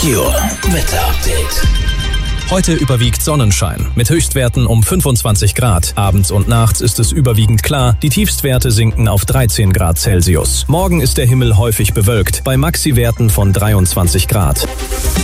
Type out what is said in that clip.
Merkur Wetter-Update. Heute überwiegt Sonnenschein mit Höchstwerten um 25 Grad. Abends und nachts ist es überwiegend klar. Die Tiefstwerte sinken auf 13 Grad Celsius. Morgen ist der Himmel häufig bewölkt, bei Maxiwerten von 23 Grad.